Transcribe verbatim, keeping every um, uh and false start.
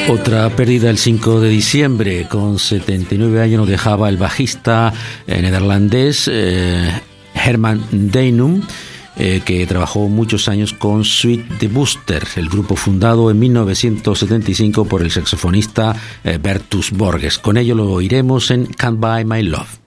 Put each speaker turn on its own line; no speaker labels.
Otra pérdida el cinco de diciembre, con setenta y nueve años nos dejaba el bajista eh, neerlandés eh, Herman Deinum, eh, que trabajó muchos años con Sweet the Booster, el grupo fundado en mil novecientos setenta y cinco por el saxofonista eh, Bertus Borges. Con ello lo oiremos en Can't Buy My Love.